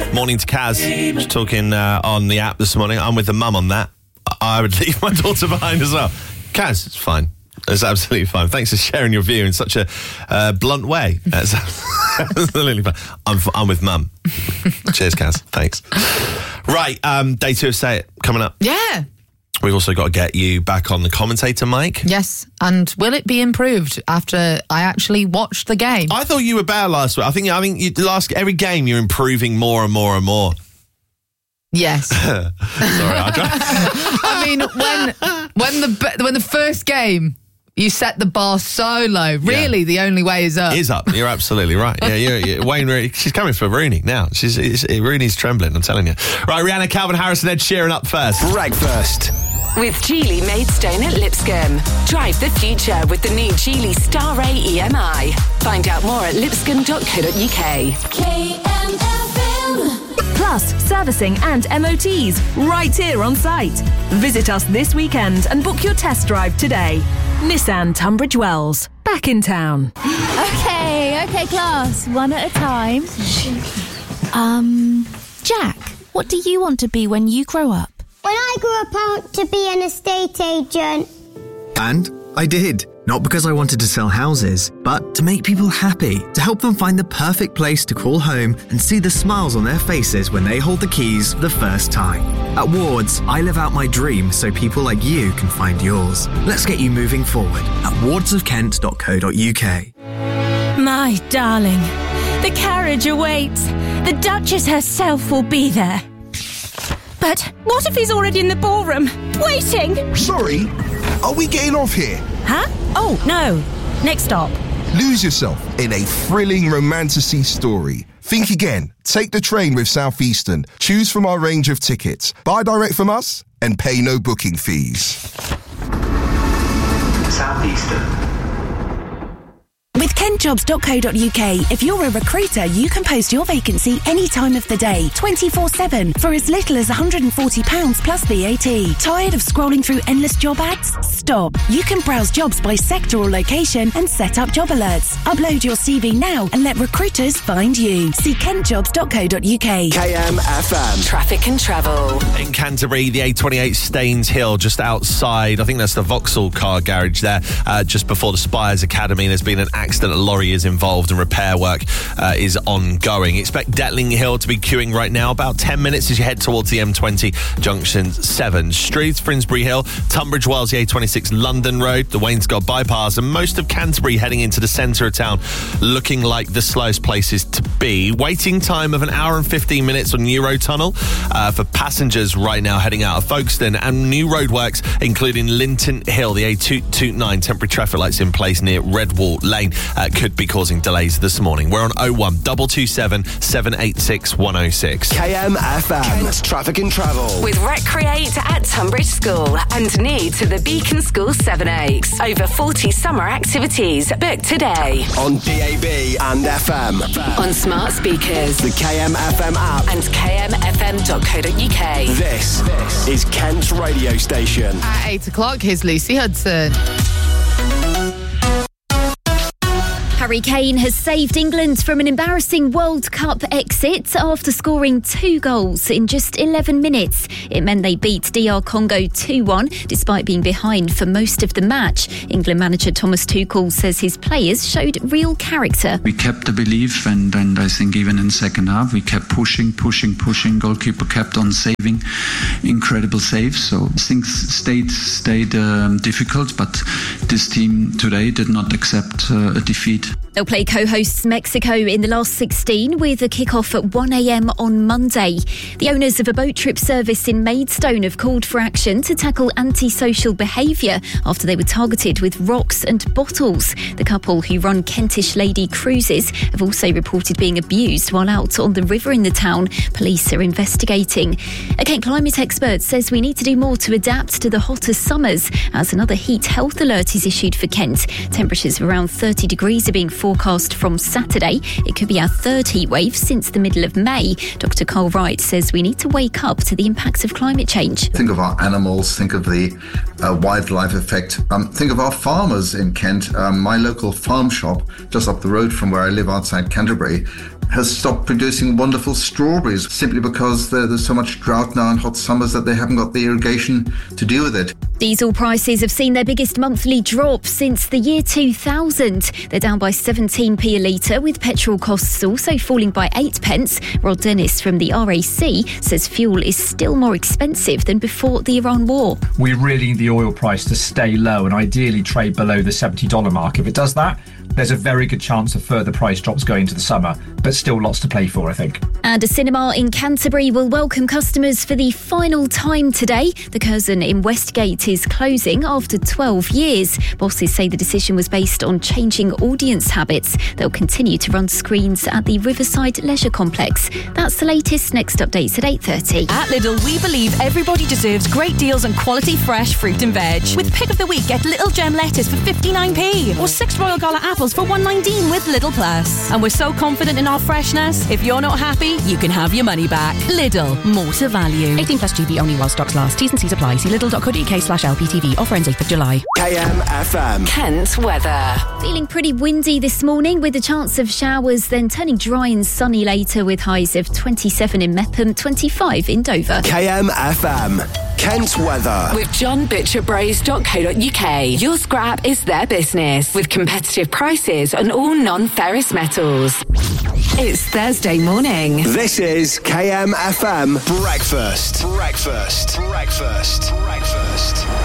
Morning to Kaz. Just talking on the app this morning. I'm with the mum on that. I would leave my daughter behind as well. Kaz, it's fine. It's absolutely fine. Thanks for sharing your view in such a blunt way. That's absolutely fine. I'm with mum. Cheers, Kaz. Thanks. Right, day 2 of Say It coming up. Yeah. We've also got to get you back on the commentator mic. Yes, and will it be improved after I actually watched the game? I thought you were better last week. I think every game you're improving more and more and more. Yes. Sorry, I mean, when the first game you set the bar so low, really the only way is up. Is up. You're absolutely right. Yeah, Wayne, she's coming for Rooney now. Rooney's trembling, I'm telling you. Right, Rihanna, Calvin Harris and Ed Sheeran up first. Breakfast with Geely Maidstone at Lipscomb. Drive the future with the new Geely Star Ray EMI. Find out more at lipscomb.co.uk. KMFM. Plus, servicing and MOTs right here on site. Visit us this weekend and book your test drive today. Nissan Tunbridge Wells, back in town. Okay, class, one at a time. Jack, what do you want to be when you grow up? When I grew up, I want to be an estate agent. And I did. Not because I wanted to sell houses, but to make people happy, to help them find the perfect place to call home and see the smiles on their faces when they hold the keys for the first time. At Wards, I live out my dream so people like you can find yours. Let's get you moving forward at wardsofkent.co.uk. My darling, the carriage awaits. The Duchess herself will be there. But what if he's already in the ballroom, waiting? Sorry, are we getting off here? Huh? Oh, no. Next stop. Lose yourself in a thrilling romantasy story. Think again. Take the train with Southeastern. Choose from our range of tickets. Buy direct from us and pay no booking fees. Southeastern. With kentjobs.co.uk, if you're a recruiter, you can post your vacancy any time of the day, 24/7, for as little as £140 plus VAT. Tired of scrolling through endless job ads? Stop. You can browse jobs by sector or location and set up job alerts. Upload your CV now and let recruiters find you. See kentjobs.co.uk. KMFM. Traffic and travel. In Canterbury, the A28 Staines Hill, just outside, I think that's the Vauxhall car garage there, just before the Spires Academy. There's been an accident. A lorry is involved and repair work is ongoing. Expect Detling Hill to be queuing right now, about 10 minutes as you head towards the M20 junction 7. Streets, Finsbury Hill, Tunbridge Wells, the A26 London Road, the Wainscott bypass, and most of Canterbury heading into the centre of town looking like the slowest places to be. Waiting time of an hour and 15 minutes on Eurotunnel for passengers right now heading out of Folkestone, and new roadworks including Linton Hill, the A229 temporary traffic lights in place near Redwall Lane could be causing delays this morning. We're on 01 227 786 106. KMFM. Kent Traffic and Travel. With Recreate at Tunbridge School and near to the Beacon School 7 Oaks. Over 40 summer activities. Book today. On DAB and FM. On smart speakers. The KMFM app. And kmfm.co.uk. This is Kent's radio station. At 8 o'clock, here's Lucy Hudson. Harry Kane has saved England from an embarrassing World Cup exit after scoring 2 goals in just 11 minutes. It meant they beat DR Congo 2-1 despite being behind for most of the match. England manager Thomas Tuchel says his players showed real character. We kept the belief and I think even in the second half we kept pushing. Goalkeeper kept on saving incredible saves. So things stayed difficult, but this team today did not accept a defeat. They'll play co-hosts Mexico in the last 16 with a kick-off at 1 a.m. on Monday. The owners of a boat trip service in Maidstone have called for action to tackle antisocial behaviour after they were targeted with rocks and bottles. The couple who run Kentish Lady Cruises have also reported being abused while out on the river in the town. Police are investigating. A Kent climate expert says we need to do more to adapt to the hotter summers as another heat health alert is issued for Kent. Temperatures of around 30 degrees are being forecast from Saturday. It could be our third heat wave since the middle of May. Dr. Carl Wright says we need to wake up to the impacts of climate change. Think of our animals, think of the wildlife effect. Think of our farmers in Kent. My local farm shop, just up the road from where I live outside Canterbury, has stopped producing wonderful strawberries simply because there's so much drought now and hot summers that they haven't got the irrigation to deal with it. Diesel prices have seen their biggest monthly drop since the year 2000. They're down by 17p a litre, with petrol costs also falling by 8p. Rod Dennis from the RAC says fuel is still more expensive than before the Iran war. We really need the oil price to stay low and ideally trade below the $70 mark. If it does that, there's a very good chance of further price drops going into the summer, but still lots to play for, I think. And a cinema in Canterbury will welcome customers for the final time today. The Curzon in Westgate is closing after 12 years. Bosses say the decision was based on changing audience habits. They'll continue to run screens at the Riverside Leisure Complex. That's the latest. Next updates at 8:30. At Lidl, we believe everybody deserves great deals on quality fresh fruit and veg. With Pick of the Week, get Little Gem lettuce for 59p or 6 Royal Gala apples for $1.19 with Lidl Plus. And we're so confident in our freshness, if you're not happy, you can have your money back. Lidl, more to value. 18 plus GB only while stocks last. T's and C's apply. See lidl.co.uk/LPTV. Offer ends 8th of July. KMFM. Kent weather. Feeling pretty windy this morning with a chance of showers, then turning dry and sunny later with highs of 27 in Mepham, 25 in Dover. KMFM. Kent weather. With johnbutcherbrace.co.uk. Your scrap is their business with competitive prices on all non-ferrous metals. It's Thursday morning. This is KMFM Breakfast. Breakfast. Breakfast. Breakfast.